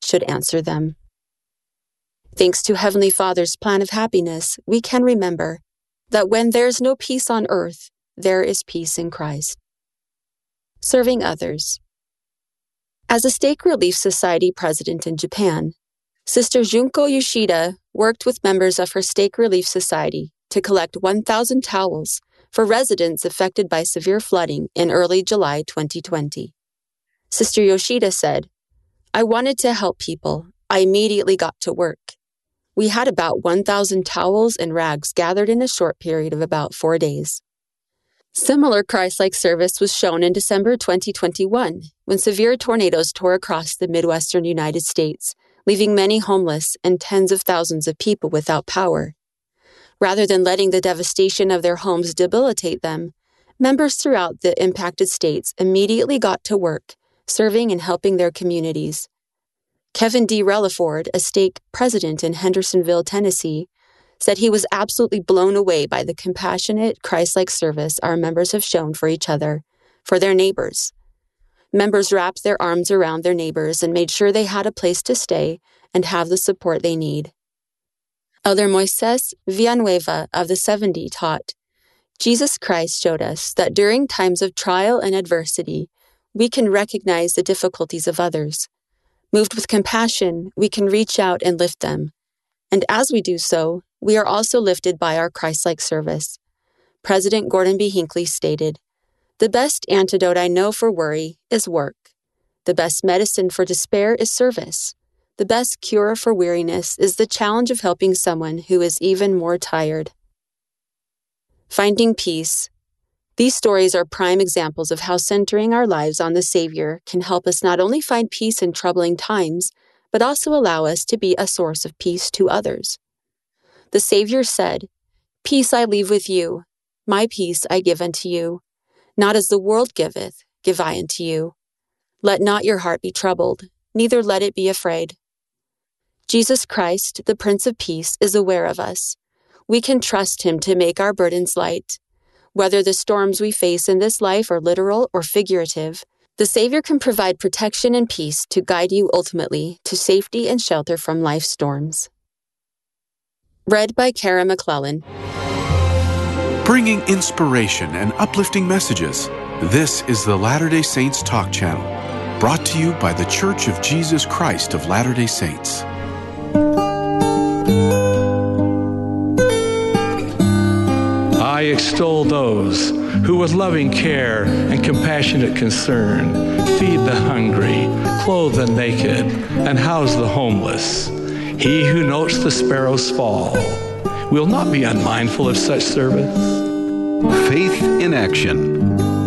should answer them. Thanks to Heavenly Father's plan of happiness, we can remember that when there's no peace on earth, there is peace in Christ. Serving others. As a Stake Relief Society president in Japan, Sister Junko Yoshida worked with members of her Stake Relief Society to collect 1,000 towels for residents affected by severe flooding in early July 2020. Sister Yoshida said, "I wanted to help people. I immediately got to work. We had about 1,000 towels and rags gathered in a short period of about 4 days." Similar Christ-like service was shown in December 2021 when severe tornadoes tore across the Midwestern United States, leaving many homeless and tens of thousands of people without power. Rather than letting the devastation of their homes debilitate them, members throughout the impacted states immediately got to work, serving and helping their communities. Kevin D. Relaford, a stake president in Hendersonville, Tennessee, said he was absolutely blown away by the compassionate, Christ-like service our members have shown for each other, for their neighbors. Members wrapped their arms around their neighbors and made sure they had a place to stay and have the support they need. Elder Moises Villanueva of the 70 taught, Jesus Christ showed us that during times of trial and adversity, we can recognize the difficulties of others. Moved with compassion, we can reach out and lift them. And as we do so, we are also lifted by our Christ-like service. President Gordon B. Hinckley stated, "The best antidote I know for worry is work. The best medicine for despair is service. The best cure for weariness is the challenge of helping someone who is even more tired." Finding peace. These stories are prime examples of how centering our lives on the Savior can help us not only find peace in troubling times, but also allow us to be a source of peace to others. The Savior said, "Peace I leave with you, my peace I give unto you. Not as the world giveth, give I unto you. Let not your heart be troubled, neither let it be afraid." Jesus Christ, the Prince of Peace, is aware of us. We can trust him to make our burdens light. Whether the storms we face in this life are literal or figurative, the Savior can provide protection and peace to guide you ultimately to safety and shelter from life's storms. Read by Kara McClellan. Bringing inspiration and uplifting messages, this is the Latter-day Saints Talk Channel, brought to you by The Church of Jesus Christ of Latter-day Saints. I extol those who with loving care and compassionate concern feed the hungry, clothe the naked, and house the homeless. He who notes the sparrows fall will not be unmindful of such service. Faith in Action.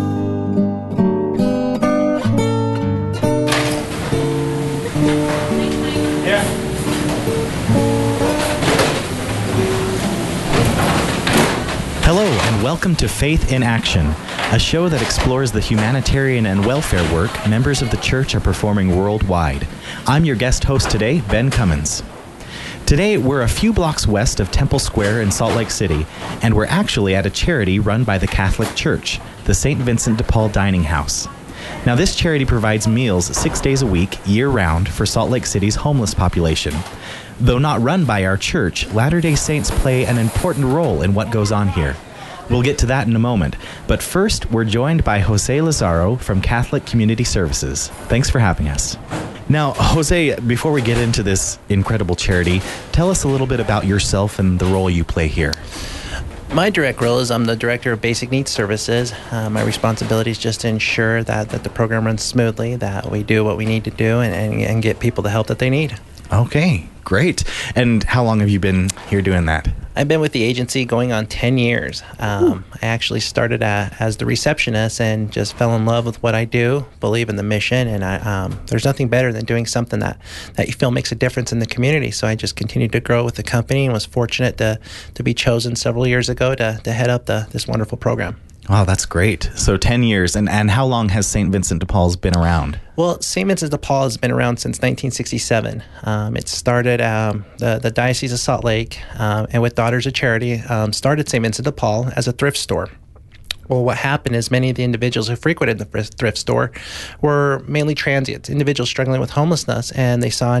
Hello and welcome to Faith in Action, a show that explores the humanitarian and welfare work members of the church are performing worldwide. I'm your guest host today, Ben Cummins. Today, we're a few blocks west of Temple Square in Salt Lake City, and we're actually at a charity run by the Catholic Church, the St. Vincent de Paul Dining House. Now, this charity provides meals 6 days a week, year-round, for Salt Lake City's homeless population. Though not run by our church, Latter-day Saints play an important role in what goes on here. We'll get to that in a moment, but first, we're joined by Jose Lazaro from Catholic Community Services. Thanks for having us. Now, Jose, before we get into this incredible charity, tell us a little bit about yourself and the role you play here. My direct role is I'm the Director of Basic Needs Services. My responsibility is just to ensure that the program runs smoothly, that we do what we need to do and get people the help that they need. Okay, great. And how long have you been here doing that? I've been with the agency going on 10 years. I actually started as the receptionist and just fell in love with what I do, believe in the mission, and there's nothing better than doing something that you feel makes a difference in the community. So I just continued to grow with the company and was fortunate to be chosen several years ago to head up this wonderful program. Wow, that's great. So 10 years. And how long has St. Vincent de Paul's been around? Well, St. Vincent de Paul has been around since 1967. It started, the Diocese of Salt Lake, and with Daughters of Charity, started St. Vincent de Paul as a thrift store. Well, what happened is many of the individuals who frequented the thrift store were mainly transients, individuals struggling with homelessness, and they saw